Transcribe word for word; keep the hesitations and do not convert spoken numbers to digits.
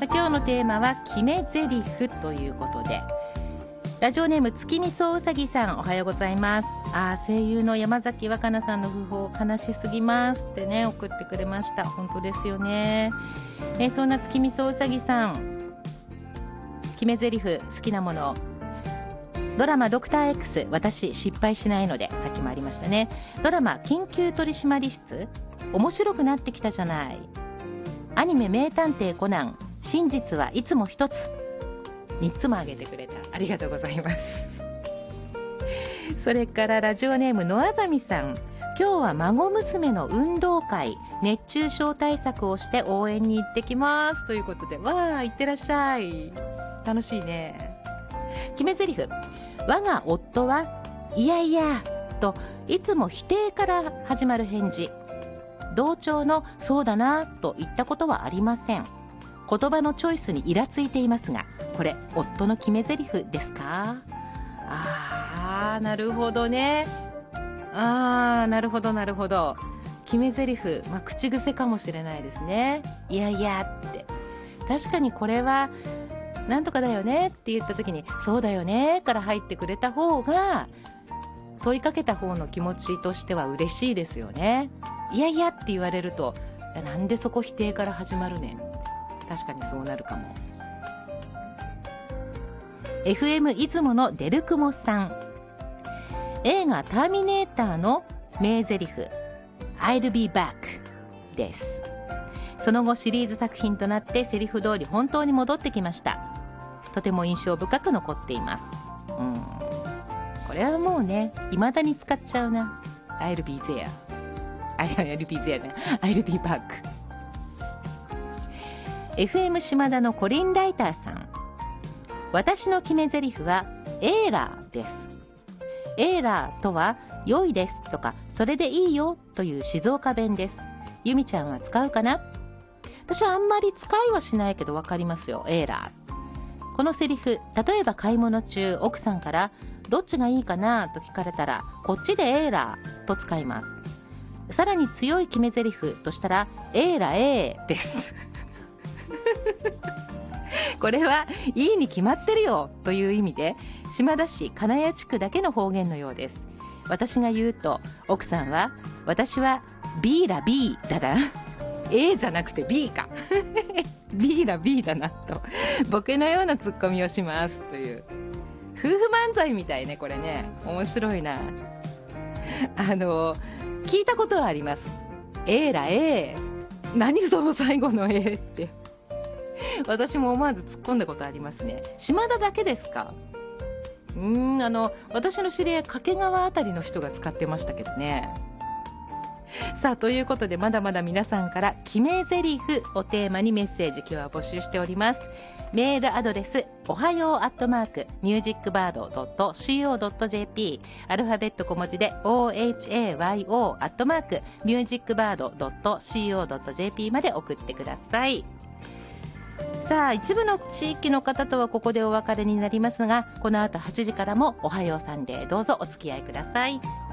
今日のテーマは決め台詞ということで、ラジオネーム月見そうさぎさん、おはようございます。あ声優の山崎若菜さんの訃報悲しすぎますってね送ってくれました。本当ですよね。えそんな月見そうさぎさん、決め台詞好きなもの、ドラマドクター X 私失敗しないので、さっきもありましたね。ドラマ緊急取締室面白くなってきたじゃない。アニメ名探偵コナン真実はいつも一つ、みっつも挙げてくれた、ありがとうございます。それからラジオネームのあざみさん、今日は孫娘の運動会熱中症対策をして応援に行ってきますということで、わあ行ってらっしゃい、楽しいね。決め台詞、我が夫はいやいやといつも否定から始まる返事、同調のそうだなと言ったことはありません。言葉のチョイスにイラついていますが、これ夫の決め台詞ですか？あーなるほどね。あーなるほどなるほど、決め台詞、まあ、口癖かもしれないですね。いやいやって、確かにこれはなんとかだよねって言った時にそうだよねから入ってくれた方が問いかけた方の気持ちとしては嬉しいですよね。いやいやって言われると、いやなんでそこ否定から始まるねん、確かにそうなるかも。 エフエム 出雲のデルクモさん、映画ターミネーターの名台詞 I'll be back です。その後シリーズ作品となってセリフ通り本当に戻ってきました。とても印象深く残っています。うん、これはもうね未だに使っちゃうな。 I'll be there I'll be there じゃない I'll be back。 エフエム 島田のコリンライターさん、私の決め台詞はエーラーです。エーラーとは良いですとかそれでいいよという静岡弁です。ゆみちゃんは使うかな？私はあんまり使いはしないけど分かりますよ、エーラー。このセリフ、例えば買い物中奥さんからどっちがいいかなと聞かれたらこっちでエーラーと使います。さらに強い決め台詞としたらエーラエーですこれはいいに決まってるよという意味で島田市金谷地区だけの方言のようです。私が言うと奥さんは私はビーラ B だなA じゃなくて B かビーラ B だなとボケのようなツッコミをしますという夫婦漫才みたいね。これね面白いな。あの聞いたことはあります。エーラ A、 何その最後の A って私も思わず突っ込んだことありますね。島田だけですか？うーんあの私の知り合い掛川あたりの人が使ってましたけどね。さあということでまだまだ皆さんから決め台詞をテーマにメッセージ今日は募集しております。メールアドレスおはようアットマークミュージックバードドットシーオードットジェーピー、 アルファベット小文字で オーエイチエーワイオー アットマークミュージックバードドットシーオードットジェーピー まで送ってください。さあ一部の地域の方とはここでお別れになりますが、この後はちじからもおはようサンデーどうぞお付き合いください。